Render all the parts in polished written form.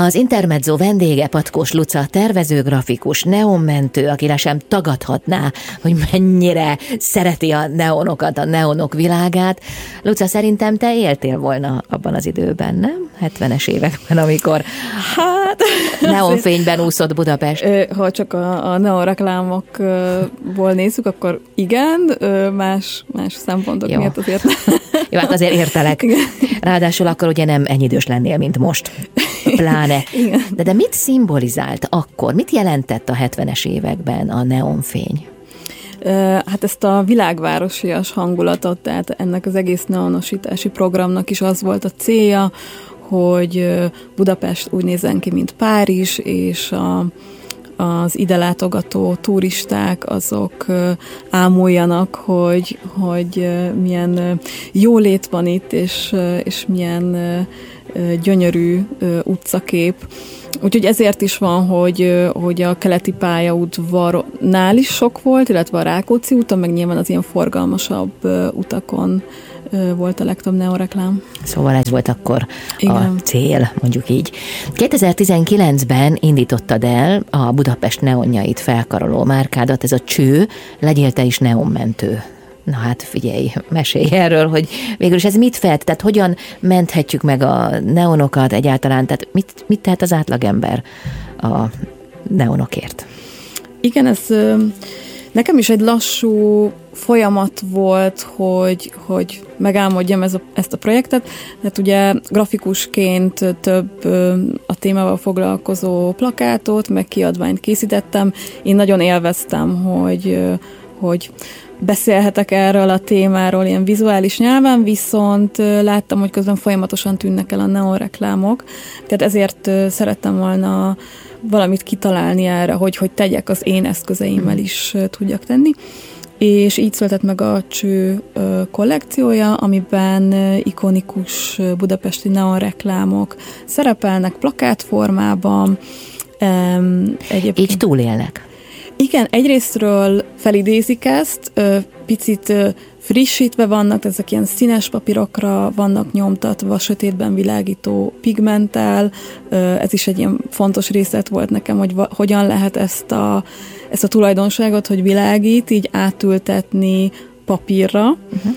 Az Intermezzo vendége Patkós Luca, tervező, grafikus, neonmentő, aki le sem tagadhatná, hogy mennyire szereti a neonokat, a neonok világát. Luca, szerintem te éltél volna abban az időben, nem? 70-es években, amikor neonfényben úszott Budapest. Ha csak a neonreklámokból nézzük, akkor igen, más szempontok miatt azért. Jó, hát azért értelek. Ráadásul akkor ugye nem ennyi idős lennél, mint most. Pláne. De mit szimbolizált akkor? Mit jelentett a 70-es években a neonfény? Hát ezt a világvárosias hangulatot, tehát ennek az egész neonosítási programnak is az volt a célja, hogy Budapest úgy nézzen ki, mint Párizs, és az ide látogató turisták azok ámuljanak, hogy milyen jólét van itt, és milyen gyönyörű utcakép. Úgyhogy ezért is van, hogy a keleti pályaudvarnál is sok volt, illetve a Rákóczi úton, meg nyilván az ilyen forgalmasabb utakon volt a legtöbb neoreklám. Szóval ez volt akkor a cél, mondjuk így. 2019-ben indítottad el a Budapest neonjait felkaroló márkádat, ez a Cső, legyél te is neonmentő. Na hát figyelj, mesélj erről, hogy végül is ez mit felt, tehát hogyan menthetjük meg a neonokat egyáltalán, tehát mit tehet az átlagember a neonokért? Igen, ez nekem is egy lassú folyamat volt, hogy megálmodjam ezt a projektet. Hát ugye grafikusként több a témával foglalkozó plakátot, meg kiadványt készítettem. Én nagyon élveztem, hogy beszélhetek erről a témáról ilyen vizuális nyelven, viszont láttam, hogy közben folyamatosan tűnnek el a neonreklámok, tehát ezért szerettem volna valamit kitalálni erre, hogy tegyek az én eszközeimmel is tudjak tenni. És így született meg a Cső kollekciója, amiben ikonikus budapesti neonreklámok szerepelnek plakátformában. Így túlélnek. Igen, egyrésztről felidézik ezt, picit frissítve vannak, ezek ilyen színes papírokra vannak nyomtatva, sötétben világító pigmenttel. Ez is egy ilyen fontos részlet volt nekem, hogy hogyan lehet ezt a tulajdonságot, hogy világít, így átültetni papírra.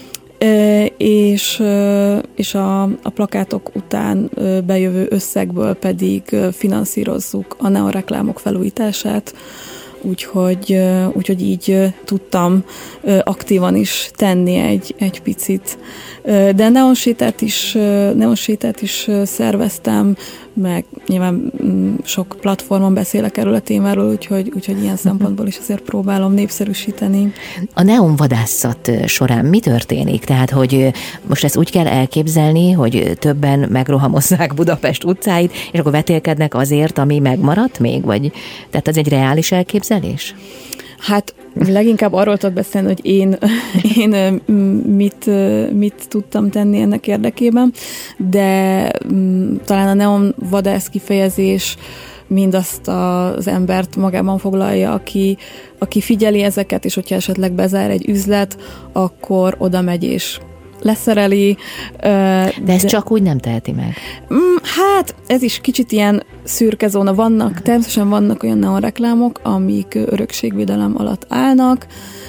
És a plakátok után bejövő összegből pedig finanszírozzuk a neonreklámok felújítását, úgyhogy így tudtam aktívan is tenni egy picit. De neonsétát is szerveztem, meg nyilván sok platformon beszélek erről a témáról, úgyhogy ilyen szempontból is azért próbálom népszerűsíteni. A neonvadászat során mi történik? Tehát, hogy most ezt úgy kell elképzelni, hogy többen megrohamozzák Budapest utcáit, és akkor vetélkednek azért, ami megmaradt még? Vagy tehát ez egy reális elképzelés? Hát leginkább arról tudok beszélni, hogy én mit tudtam tenni ennek érdekében, de talán a neonvadász kifejezés mindazt az embert magában foglalja, aki figyeli ezeket, és hogyha esetleg bezár egy üzlet, akkor oda megy és leszereli. De ezt csak úgy nem teheti meg? Hát ez is kicsit ilyen szürke zóna. Természetesen vannak olyan neonreklámok, amik örökségvédelem alatt állnak,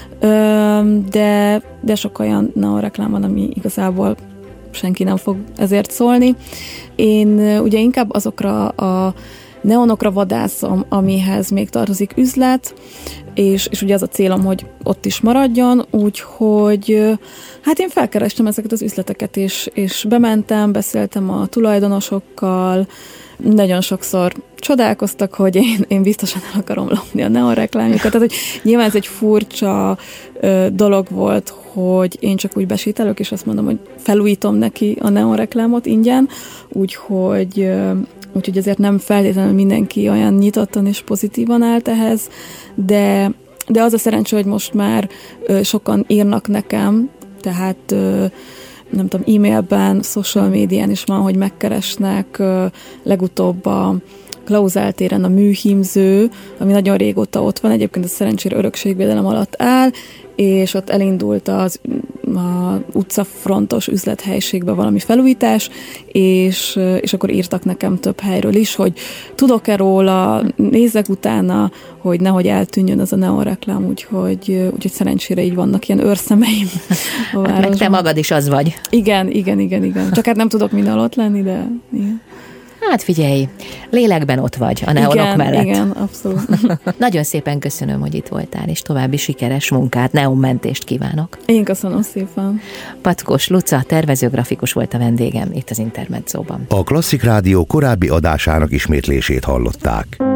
de sok olyan neonreklám van, ami igazából senki nem fog ezért szólni. Én ugye inkább azokra a neonokra vadászom, amihez még tartozik üzlet, és ugye az a célom, hogy ott is maradjon, úgyhogy hát én felkerestem ezeket az üzleteket, és bementem, beszéltem a tulajdonosokkal, nagyon sokszor csodálkoztak, hogy én biztosan el akarom lopni a neonreklámjukat. Tehát, hogy nyilván ez egy furcsa dolog volt, hogy én csak úgy besételök, és azt mondom, hogy felújítom neki a neonreklámot ingyen, úgyhogy ezért nem feltétlenül mindenki olyan nyitottan és pozitívan állt ehhez, de az a szerencsé, hogy most már sokan írnak nekem, tehát nem tudom, e-mailben, social médián is van, hogy megkeresnek, legutóbb a Klauzál téren a műhímző, ami nagyon régóta ott van, egyébként a szerencsére örökségvédelem alatt áll, és ott elindult az utcafrontos üzlethelyiségben valami felújítás, és akkor írtak nekem több helyről is, hogy tudok-e róla, nézzek utána, hogy nehogy eltűnjön az a neonreklám, úgyhogy szerencsére így vannak ilyen őrszemeim a városban. Meg te magad is az vagy. Igen. Csak hát nem tudok minden ott lenni, de igen. Hát figyelj, lélekben ott vagy a neonok mellett. Igen, abszolút. Nagyon szépen köszönöm, hogy itt voltál, és további sikeres munkát, neonmentést kívánok. Én köszönöm szépen. Packos Luca, tervezőgrafikus volt a vendégem itt az Intermedzóban. A Klasszik Rádió korábbi adásának ismétlését hallották.